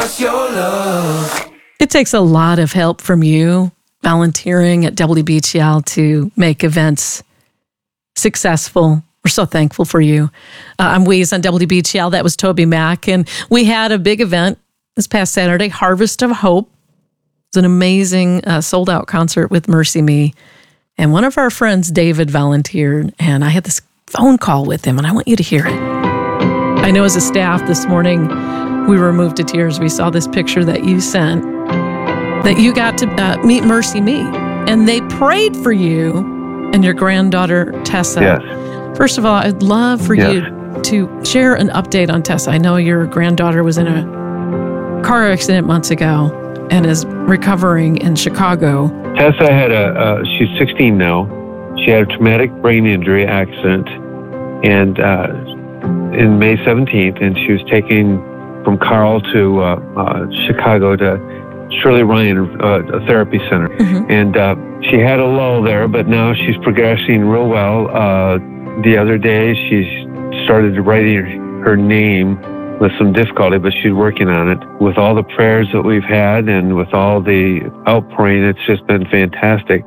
It takes a lot of help from you volunteering at WBGL to make events successful. We're so thankful for you. I'm Weez on WBGL. That was Toby Mack. And we had a big event this past Saturday, Harvest of Hope. It was an amazing sold-out concert with Mercy Me. And one of our friends, David, volunteered. And I had this phone call with him, and I want you to hear it. I know as a staff this morning, we were moved to tears. We saw this picture that you sent, that you got to meet Mercy Me. And they prayed for you and your granddaughter, Tessa. Yes. First of all, I'd love for you to share an update on Tessa. I know your granddaughter was in a car accident months ago and is recovering in Chicago. Tessa had she's 16 now. She had a traumatic brain injury accident and in May 17th, and she was taken from Carl to Chicago to Shirley Ryan, a therapy center. Mm-hmm. And she had a lull there, but now she's progressing real well. The other day, she started writing her name with some difficulty, but she's working on it. With all the prayers that we've had and with all the outpouring, it's just been fantastic.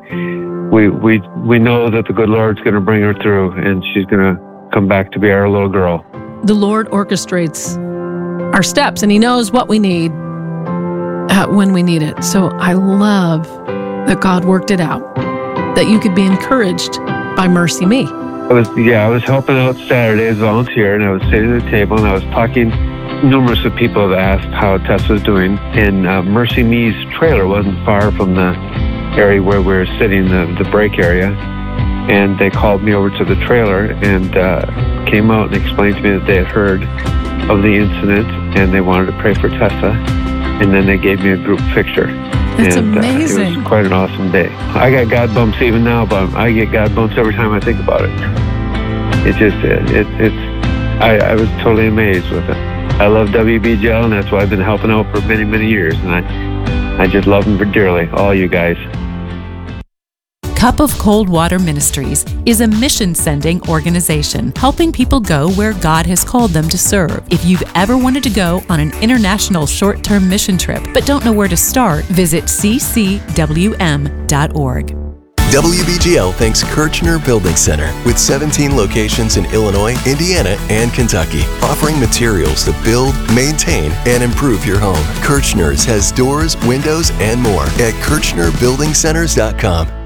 We know that the good Lord's going to bring her through, and she's going to come back to be our little girl. The Lord orchestrates our steps, and He knows what we need when we need it. So I love that God worked it out, that you could be encouraged by Mercy Me. I was helping out Saturday as a volunteer, and I was sitting at the table, and I was talking. Numerous of people have asked how Tess was doing, and Mercy Me's trailer wasn't far from the area where we were sitting, the break area, and they called me over to the trailer and came out and explained to me that they had heard of the incident, and they wanted to pray for Tessa, and then they gave me a group picture. That's amazing. It was quite an awesome day. I got God bumps even now, but I get God bumps every time I think about it. I was totally amazed with it. I love WBGL, and that's why I've been helping out for many, many years, and I just love them dearly, all you guys. Cup of Cold Water Ministries is a mission-sending organization helping people go where God has called them to serve. If you've ever wanted to go on an international short-term mission trip but don't know where to start, visit ccwm.org. WBGL thanks Kirchner Building Center with 17 locations in Illinois, Indiana, and Kentucky, offering materials to build, maintain, and improve your home. Kirchner's has doors, windows, and more at KirchnerBuildingCenters.com.